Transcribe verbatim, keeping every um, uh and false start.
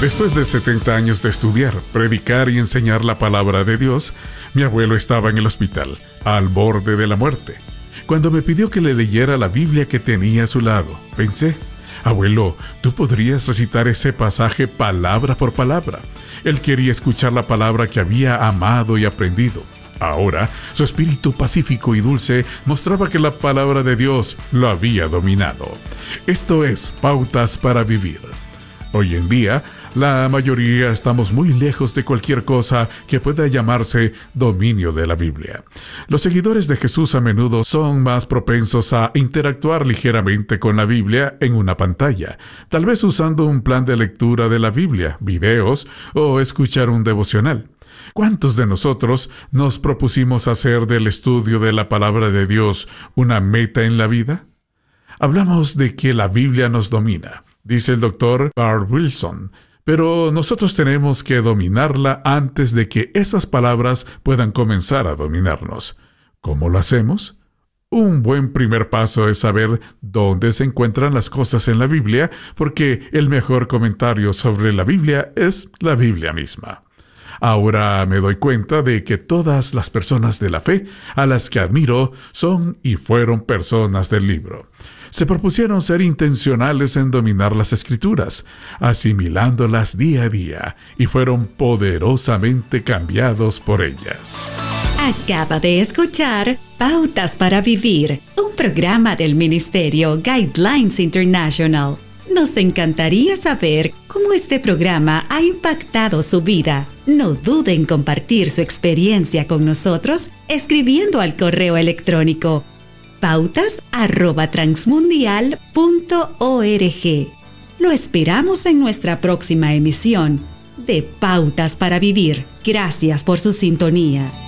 Después de setenta años de estudiar, predicar y enseñar la palabra de Dios, mi abuelo estaba en el hospital, al borde de la muerte. Cuando me pidió que le leyera la Biblia que tenía a su lado, pensé, abuelo, tú podrías recitar ese pasaje palabra por palabra. Él quería escuchar la palabra que había amado y aprendido. Ahora, su espíritu pacífico y dulce mostraba que la palabra de Dios lo había dominado. Esto es Pautas para Vivir. Hoy en día, la mayoría estamos muy lejos de cualquier cosa que pueda llamarse dominio de la Biblia. Los seguidores de Jesús a menudo son más propensos a interactuar ligeramente con la Biblia en una pantalla, tal vez usando un plan de lectura de la Biblia, videos o escuchar un devocional. ¿Cuántos de nosotros nos propusimos hacer del estudio de la palabra de Dios una meta en la vida? Hablamos de que la Biblia nos domina, dice el doctor Bart Wilson, pero nosotros tenemos que dominarla antes de que esas palabras puedan comenzar a dominarnos. ¿Cómo lo hacemos? Un buen primer paso es saber dónde se encuentran las cosas en la Biblia, porque el mejor comentario sobre la Biblia es la Biblia misma. Ahora me doy cuenta de que todas las personas de la fe a las que admiro son y fueron personas del libro. Se propusieron ser intencionales en dominar las Escrituras, asimilándolas día a día, y fueron poderosamente cambiados por ellas. Acaba de escuchar Pautas para Vivir, un programa del Ministerio Guidelines International. Nos encantaría saber cómo este programa ha impactado su vida. No dude en compartir su experiencia con nosotros escribiendo al correo electrónico pautas arroba transmundial punto org. Lo esperamos en nuestra próxima emisión de Pautas para Vivir. Gracias por su sintonía.